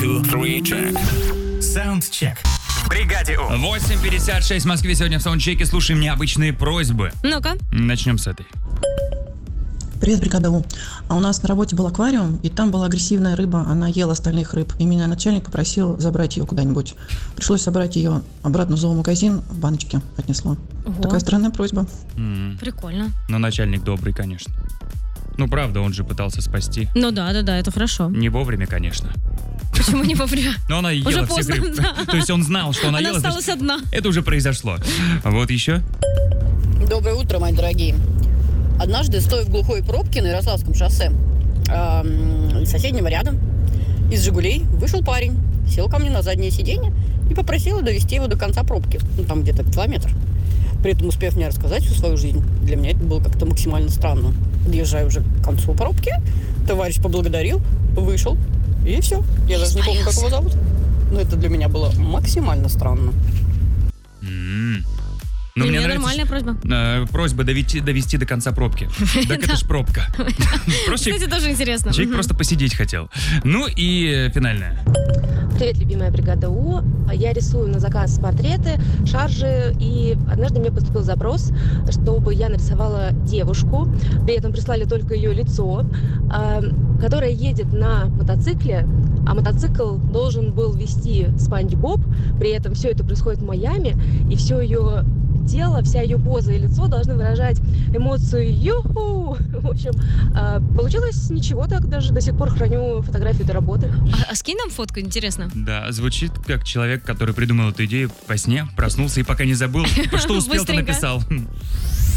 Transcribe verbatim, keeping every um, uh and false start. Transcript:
two, three, check. Soundcheck. В бригаде У. восемь пятьдесят шесть в Москве. Сегодня в саундчеке слушаем необычные просьбы. Ну-ка. Начнем с этой. Привет, бригада У. А у нас на работе был аквариум, и там была агрессивная рыба, она ела остальных рыб. И меня начальник попросил забрать ее куда-нибудь. Пришлось собрать ее обратно в зоомагазин, в баночке отнесла. Ого. Такая странная просьба. М. Прикольно. Но начальник добрый, конечно. Ну, правда, он же пытался спасти. Ну да, да, да, это хорошо. Не вовремя, конечно. Почему не вовремя? Но она ела Уже всех поздно, рыб. да. То есть он знал, что она, Она ела. осталась значит, одна. Это уже произошло. Вот еще. Доброе утро, мои дорогие. Однажды, стоя в глухой пробке на Ярославском шоссе, эм, из соседнего ряда, из «Жигулей» вышел парень, сел ко мне на заднее сиденье и попросил довести его до конца пробки, ну, там где-то километр. При этом успев мне рассказать всю свою жизнь, для меня это было как-то максимально странно. Подъезжаю уже к концу пробки, товарищ поблагодарил, вышел, и все. Я даже не помню, как его зовут. Но это для меня было максимально странно. М. Ну, Для мне меня нравится, нормальная просьба. э, просьба довести, довести до конца пробки. Так это ж пробка. Просто Кстати, тоже интересно. человек Мгм. просто посидеть хотел. Ну и э, финальное. Привет, любимая бригада У. Я рисую на заказ портреты, шаржи, и однажды мне поступил запрос, чтобы я нарисовала девушку, при этом прислали только ее лицо, а, которая едет на мотоцикле, а мотоцикл должен был вести Спанч Боб, при этом все это происходит в Майами, и все ее тело, вся ее поза и лицо должны выражать эмоцию «Юху!». В общем, а, получилось ничего так, даже до сих пор храню фотографию до работы. А, а скинь нам фотку, интересно. Да, звучит как человек, который придумал эту идею во сне, проснулся и пока не забыл, что успел, то Быстренько. написал.